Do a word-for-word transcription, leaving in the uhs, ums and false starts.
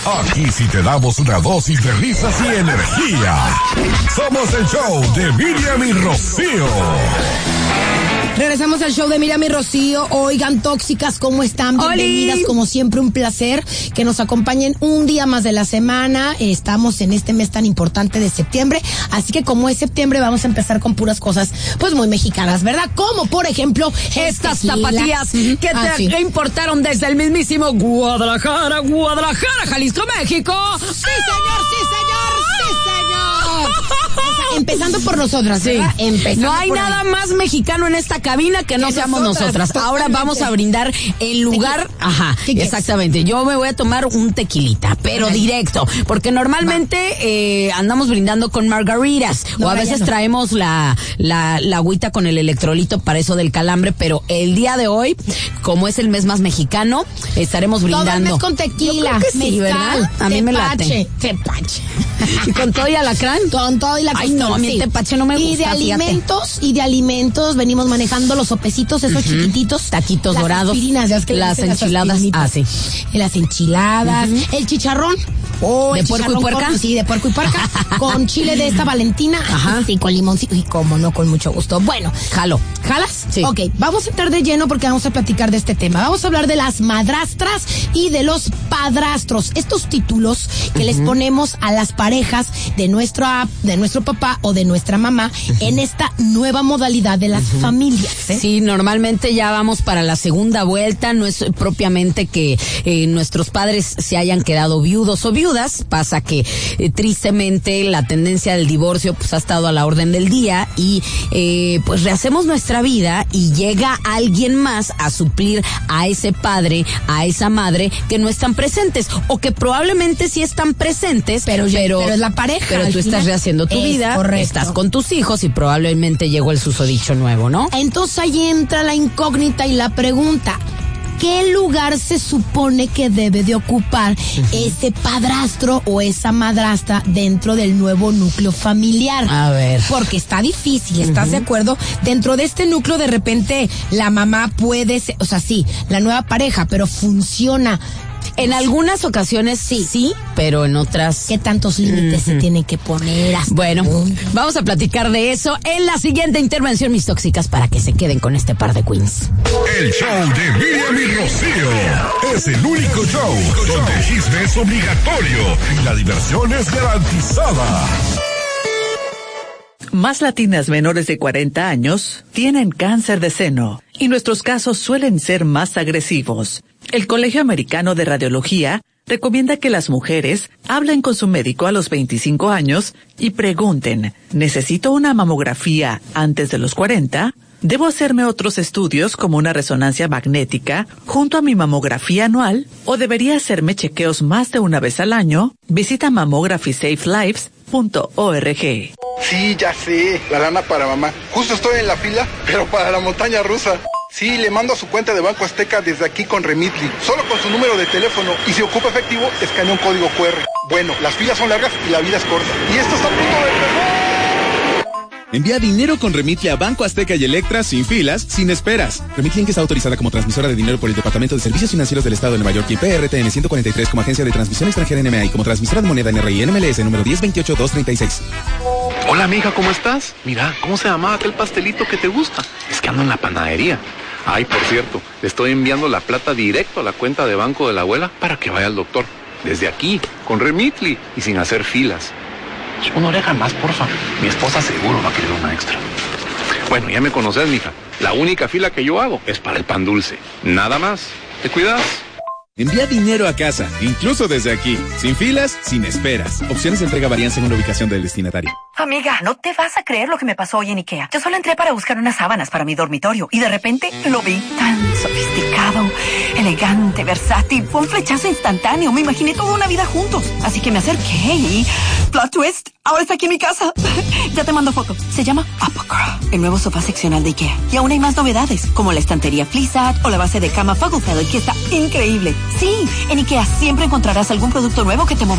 Aquí sí te damos una dosis de risas y energía. Somos el show de Miriam y Rocío. Regresamos al show de Miriam y Rocío. Oigan, tóxicas, ¿cómo están? Bienvenidas, ¡Oli! Como siempre, un placer que nos acompañen un día más de la semana. Estamos en este mes tan importante de septiembre, así que como es septiembre vamos a empezar con puras cosas pues muy mexicanas, ¿verdad? Como por ejemplo estas zapatillas uh-huh. que ah, te sí. importaron desde el mismísimo Guadalajara, Guadalajara, Jalisco, México. Sí, señor, sí, señor, sí, señor. O sea, empezando por nosotras, sí. Empezando no hay nada ahí. Más mexicano en esta cabina que no que seamos nosotras. nosotras. Ahora vamos a brindar en lugar, Tequila. Ajá, exactamente. Yo me voy a tomar un tequilita, pero okay. directo, porque normalmente eh, andamos brindando con margaritas no, o a veces no. traemos la, la la agüita con el electrolito para eso del calambre, pero el día de hoy, como es el mes más mexicano, estaremos brindando. Todo el mes con tequila, sí, mezcal, ¿verdad? A mí me late. Tepache. ¿Y con todo y alacrán? Con todo y la Ay, no, a mí el tepache no me gusta. Y de alimentos, fíjate. y de alimentos venimos manejando los sopecitos, esos uh-huh. chiquititos. Taquitos las dorados. Aspirinas, ya es que las enchiladas. Ah, sí. Las enchiladas. Uh-huh. El chicharrón. Oh, ¿de puerco y puerca? Con, sí, de puerco y puerca. Con chile de esta Valentina. Ajá. Sí, con limoncito. Y cómo no, con mucho gusto. Bueno. Jalo. ¿Jalas? Sí. Ok, vamos a entrar de lleno porque vamos a platicar de este tema. Vamos a hablar de las madrastras y de los padrastros. Estos títulos que uh-huh. les ponemos a las parejas de nuestro, de nuestro papá o de nuestra mamá uh-huh. en esta nueva modalidad de las uh-huh. familias. ¿eh? Sí, normalmente ya vamos para la segunda vuelta. No es propiamente que eh, nuestros padres se hayan quedado viudos o viudas. Pasa que eh, tristemente la tendencia del divorcio pues ha estado a la orden del día y eh, pues rehacemos nuestra vida y llega alguien más a suplir a ese padre, a esa madre que no están presentes o que probablemente sí están presentes, pero, pero, pero es la pareja. Pero tú estás rehaciendo tu vida, correcto. Estás con tus hijos y probablemente llegó el susodicho nuevo, ¿no? Entonces ahí entra la incógnita y la pregunta. ¿Qué lugar se supone que debe de ocupar uh-huh. ese padrastro o esa madrastra dentro del nuevo núcleo familiar? A ver. Porque está difícil, ¿estás uh-huh. de acuerdo? Dentro de este núcleo de repente la mamá puede ser, o sea, sí, la nueva pareja, pero funciona. En algunas ocasiones sí, sí, pero en otras... ¿Qué tantos límites uh-huh. se tienen que poner? Hasta bueno, un... vamos a platicar de eso en la siguiente intervención, mis tóxicas, para que se queden con este par de queens. El show de Miriam y Rocío es el único show donde el chisme es obligatorio y la diversión es garantizada. Más latinas menores de cuarenta años tienen cáncer de seno y nuestros casos suelen ser más agresivos. El Colegio Americano de Radiología recomienda que las mujeres hablen con su médico a los veinticinco años y pregunten, ¿necesito una mamografía antes de los cuarenta? ¿Debo hacerme otros estudios como una resonancia magnética junto a mi mamografía anual? ¿O debería hacerme chequeos más de una vez al año? Visita mammography safe lives punto org. Sí, ya sé, la lana para mamá. Justo estoy en la fila, pero para la montaña rusa. Sí, le mando a su cuenta de Banco Azteca desde aquí con Remitly. Solo con su número de teléfono. Y si ocupa efectivo, escanea un código cu erre. Bueno, las filas son largas y la vida es corta. Y esto está a punto de empezar. Envía dinero con Remitly a Banco Azteca y Electra sin filas, sin esperas. Remitly está autorizada como transmisora de dinero por el Departamento de Servicios Financieros del Estado de Nueva York y P R T N ciento cuarenta y tres como agencia de transmisión extranjera N M A y como transmisora de moneda N R I N M L S número diez veintiocho dos treinta y seis. Hola amiga, ¿cómo estás? Mira, ¿cómo se llamaba aquel pastelito que te gusta? Es que ando en la panadería. Ay, por cierto, le estoy enviando la plata directo a la cuenta de banco de la abuela para que vaya al doctor. Desde aquí, con Remitly y sin hacer filas. Una oreja más, porfa. Mi esposa seguro va a querer una extra. Bueno, ya me conoces, mija. La única fila que yo hago es para el pan dulce. Nada más. ¿Te cuidas? Envía dinero a casa, incluso desde aquí. Sin filas, sin esperas. Opciones de entrega varían según la ubicación del destinatario. Amiga, no te vas a creer lo que me pasó hoy en IKEA. Yo solo entré para buscar unas sábanas para mi dormitorio y de repente lo vi tan sofisticado, elegante, versátil. Fue un flechazo instantáneo. Me imaginé toda una vida juntos. Así que me acerqué y... plot twist, ahora está aquí en mi casa. Ya te mando foto. Se llama Apoca, el nuevo sofá seccional de IKEA. Y aún hay más novedades, como la estantería Fleasat o la base de cama Fuggle Feather, que está increíble. Sí, en IKEA siempre encontrarás algún producto nuevo que te moverá